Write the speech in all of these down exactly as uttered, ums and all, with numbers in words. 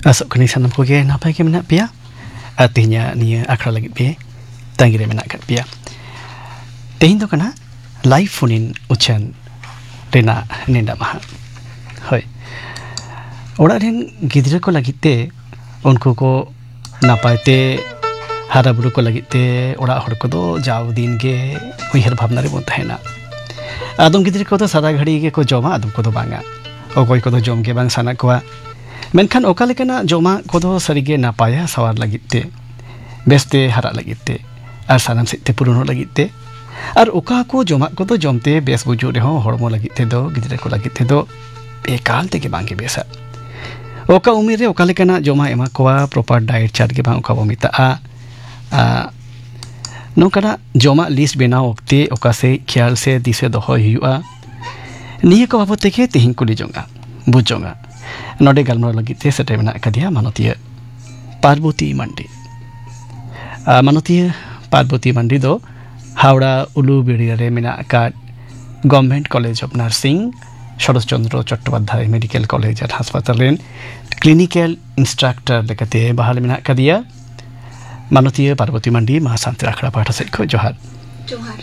Asok kani sanam ko ge napa ke mena pia artinya nia akhra lagi pe tangire mena kat pia tehin do kana live phone in uchan rena nenda maha hoi ora ren gidre ko lagi te unku ko napai te hara buru ko lagi te ora hor ko do jaw din ge uihar bhabna re bon tahena adom gidre ko do sara ghadi ge ko joma adom ko do banga okoi ko do jom ge bang sana ko menkan oka lekana joma kodo sarige napaya sawar lagite beste hara lagite ar sanam sete puruno lagite ar oka ko joma kodo jomte bes buju reho hormo lagite do gidre ko lagite do ekal tege bange besa oka umire oka lekana joma ema koa proper diet chart ge bang oka bomita a no kana joma list bena okte oka se khial se dise doho hiua niye ko babote ke tehin kuli jonga bujonga नोडे गलमर लगी ते सटे मेना कदिया मानतीय पार्वती मंडी मानतीय पार्वती मंडी दो हावड़ा उलूबेड़ी रे मेना का government college of nursing Sharad Chandra Chattopadhyay medical college eight हास्पाताल rain clinical instructor लेकते बहाल मेना कदिया मानतीय पार्वती मंडी महाशांति आखड़ा पाठा से को जोहार जोहार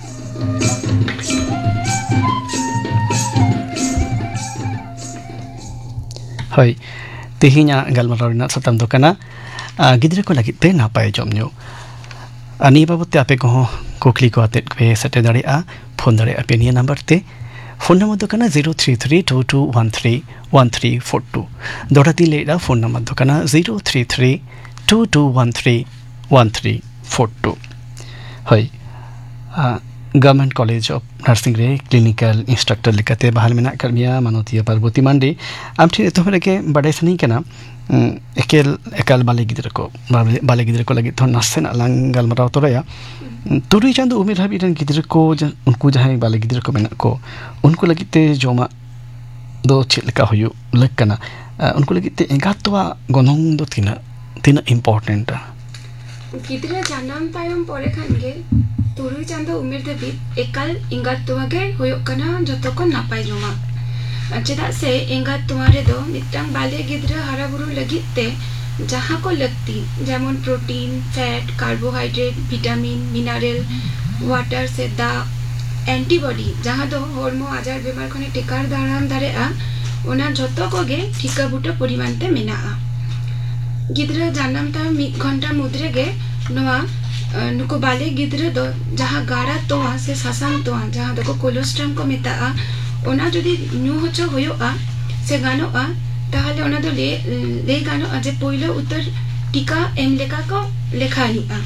हई तेहिना गलमरावना सतम दो कना गिद्रे को लगी पे नापाय जमन्यू अनि बाबते आपे को कुकली को आते पे सटे दाड़ी आ फोन दाड़ी आपे निया नंबर ते फोन नंबर दो कना zero three three two two one three one three four two Doda ती लेड़ा फोन नंबर दो कना zero three three two two one three one three four two हई गवर्नमेंट कॉलेज ऑफ नर्सिंग रे clinical instructor लिखते बहाल मेना करमिया मानतीय पार्वती मंडी आम ठीक तो के बड़े सनी कना एकेल एकाल बाले गिद्र को बाले गिद्र को लगी तो नसेन अलंग गलमराव तो रया तुरी चांद उमेर हाबी रन गिद्र को उनको जहां बाले गिद्र को मेना को उनको लगते जोमा दो चिलका होयु लकना उनको लगते एगातवा गनोंग दो तिना तिना इंपॉर्टेंट गिद्र जानम तायम परे खानगे तुरुई चांदो उमेर देबी एकाल इंगात तुवागे होयोक कना जतो को नापाय जोमा चेदा से इंगात तुवारे दो मिटांग बाले गिद्र हरा बुरु लगिते जहां को लगती जेमन protein fat carbohydrate vitamin mineral water से दा एंटीबॉडी जहां दो हॉर्मो आजार बेमार खने टिकार दाराम दारे आ ओना जतो कोगे ठिका बुटा परिमाण ते मेना आ गिद्र जानम ता एक घंटा मुद्रे गे नोआ नुको बाले गिद्र दो जहां गारा तोआ से सासांग तोआ जहां दो कोलोस्ट्रम को मेता आ ओना जदी न्यू होचो होयो आ से गानो आ ताहले ओना दो ले ले गानो आ जे पहिलो उत्तर टीका एम लेखा को लेखा नि आ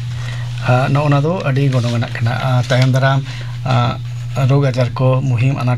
अच्छा नो ओना दो अडी गनो गना कना तायम दराम रोग आजार को मुहिम अना